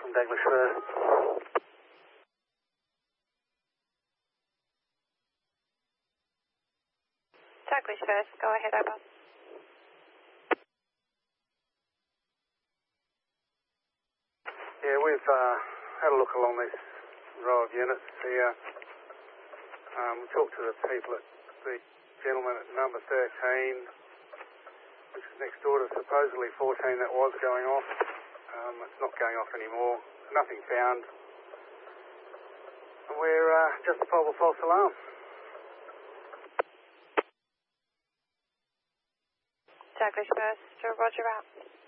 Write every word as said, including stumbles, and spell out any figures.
Daglish first. Daglish first, go ahead, over. Yeah, we've uh, had a look along this row of units here. Um, we talked to the people at the gentleman at number thirteen, which is next door to supposedly fourteen that was going off. Um, it's not going off anymore. Nothing found. And we're uh, just a probable false alarm. Daglish first, roger out.